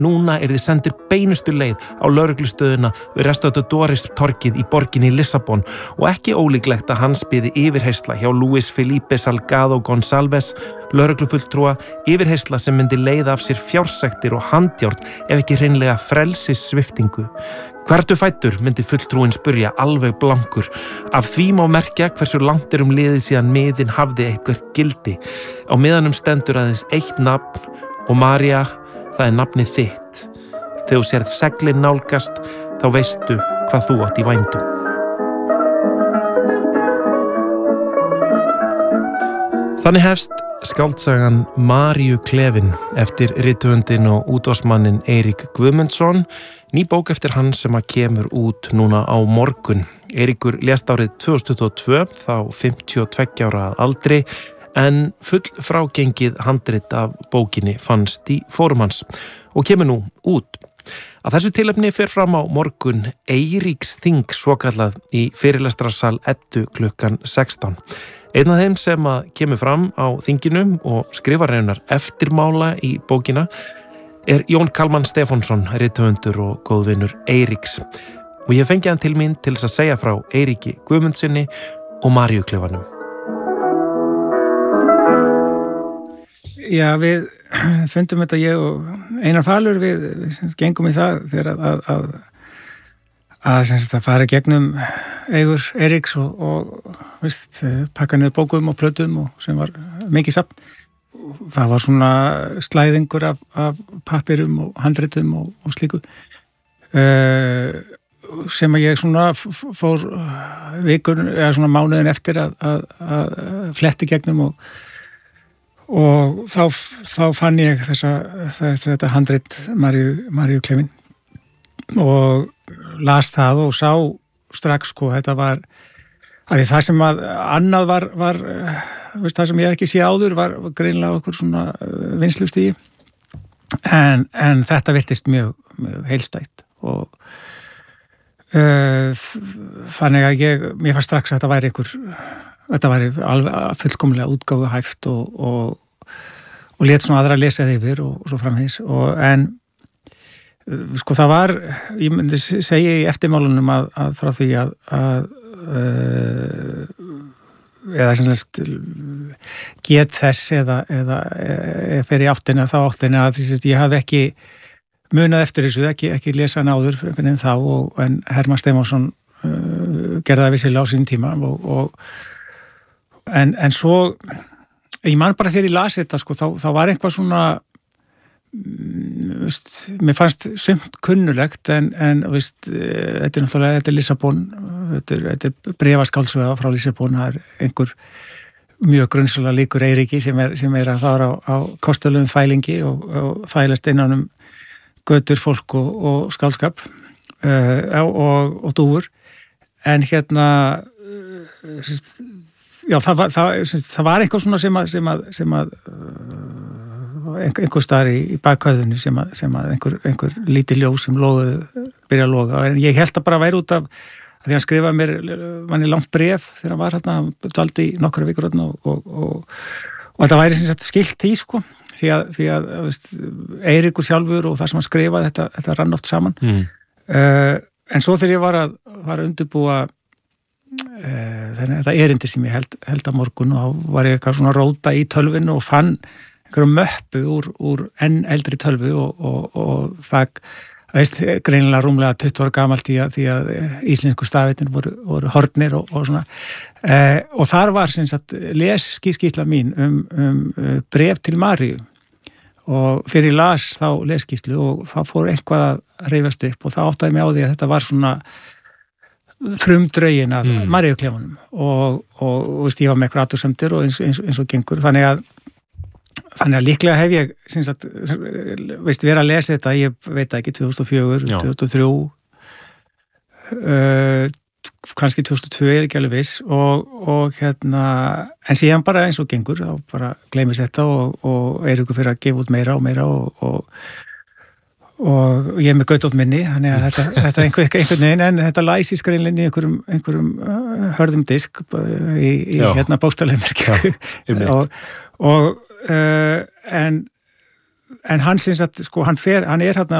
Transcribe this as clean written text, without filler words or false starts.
Núna þið sendir beinustu leið á lögreglustöðina við Restauradores torgið í borginni Lissabon og ekki ólíklegt að hans biði yfirheyrsla hjá Luis Felipe Salgado Gonçalves, lögreglufulltrúa, yfirheyrsla sem myndi leiða af sér fjársektir og handjárn ef ekki hreinlega frelsissviptingu. Hvertu fæddur, myndi fulltrúin spurja alveg blankur. Af því má merkja hversu langt liðið síðan miðin hafði eitthvert gildi. Á miðanum stendur aðeins eitt nafn og María, það nafnið þitt. Þegar þú sérð seglin nálgast, þá veistu hvað þú átt í vændum. Þannig hefst skáldsagan Maríu Klefin eftir rithöfundinn og útvarpsmanninn Eirík Guðmundsson, ný bók eftir hann sem kemur út núna á morgun. Eiríkur lést árið 2022, þá 52 ára að aldri, en full frágengið handrit af bókinni fannst í fórum hans og kemur nú út. Að þessu tilefni fer fram á morgun Eiríksþing svokallað í fyrirlestrarsal Eddu klukkan 16. Einn af þeim sem kemur fram á þinginu og skrifar raunar eftirmála í bókina Jón Kalman Stefánsson, rithöfundur og góðvinur Eiríks. Og ég fengi hann til mín til þess að segja frá Eiríki Guðmundsinni og Maríu Klefanum. Já, við fundum þetta ég og Einar Falur, við gengum í það þegar að fara gegnum eigur Eiríks og pakka niður bókum og plötum og sem var mikið safn. Það var svona slæðingur af pappirum og handritum og slíku sem að ég svona fór vikur eða svona mánuðin eftir að fletti gegnum og þá fann ég þetta handrit Maríu Klefin og las það og sá strax þetta var að það sem annað var það sem ég ekki sé áður var greinilega okkur svona vinnslustigi en þetta virtist mjög heilstætt og þannig að mér fannst strax að þetta væri alveg fullkomlega útgáfu hæft og lét svona aðra lesa það yfir og svo framvegis en sko það var, ég myndi segja í eftirmálunum að frá því eða semst get þess eða fer í áttina þá áttina að ég hafi ekki munað eftir þessu, ekki lesa hann áður fyrir þá en Hermann Stefánsson gerði það vissilega á sínum tíma en svo ég man bara þegar ég las þetta sko, þá var eitthvað svona mér fannst sumt kunnulegt en þetta náttúrulega þetta Lissabon, þetta bréfaskáldsöga frá Lissabon, það einhver mjög grunnslega líkur Eiríki sem að fara á kostulegum þvælingi og þvælast innan götur fólk og skálskap og dúfur en já, það var eitthvað svona sem að einhver staðar í bakhöðunni sem að einhver lítið ljós sem byrja að loga en ég held að bara væri út af því hann skrifaði mér manni langt bréf þegar hann var hann dvaldi í nokkra vikur og þetta væri sem sagt skilt í sko því að Eiríkur sjálfur og það sem hann skrifaði þetta rann oft saman en svo þegar ég var að undirbúa þetta erindi sem ég held að morgun og þá var ég eitthvað svona róta í tölvinu og fann einhverjum möppu úr enn eldri tölvu og það greinilega rúmlega 20 ára gamalt því að íslensku stafirnir voru horfnir og svona og þar var sem sagt lesskýrsla mín bréf til Maríu og þegar ég las þá lesskýrslu og þá fór eitthvað að hreyfast upp og það áttaði mig á því að þetta var svona frumdraugin af Maríu Klefanum og ég var með eitthvað athugasemdir og eins og gengur þannig að líklega hef ég verið að lesa þetta, ég veit ekki 2004, 2003 kannski 2002 ekki alveg viss og en síðan bara eins og gengur þá bara gleymist þetta og Eiríkur fyrir að gefa út meira og meira og ég er með gautótt minni þannig að þetta einhvern veginn en þetta læsist greinlega í einhverjum hörðum disk í bókstaflega merkingu en en hann syns að, sko, hann er hérna